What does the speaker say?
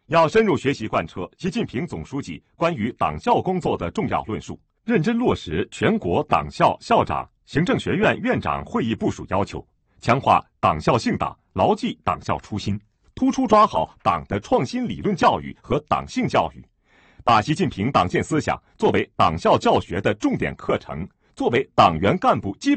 要深入学习贯彻习近平总书记关于党校工作的重要论述，认真落实全国党校校长、行政学院院长会议部署要求，强化党校性党，牢记党校初心，突出抓好党的创新理论教育和党性教育，把习近平党建思想作为党校教学的重点课程，作为党员干部基